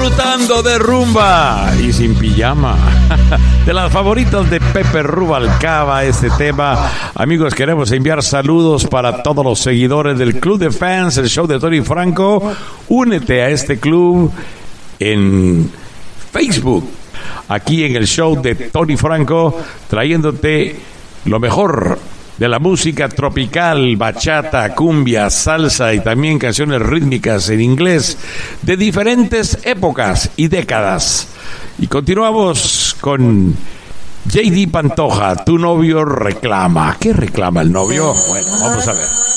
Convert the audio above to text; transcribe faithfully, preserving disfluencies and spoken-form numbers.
disfrutando de rumba y sin pijama. De las favoritas de Pepe Rubalcaba, este tema. Amigos, queremos enviar saludos para todos los seguidores del Club de Fans, el show de Tony Franco. Únete a este club en Facebook, aquí en el show de Tony Franco, trayéndote lo mejor de la música tropical, bachata, cumbia, salsa y también canciones rítmicas en inglés de diferentes épocas y décadas. Y continuamos con J D Pantoja, Tu novio reclama. ¿Qué reclama el novio? Bueno, vamos a ver.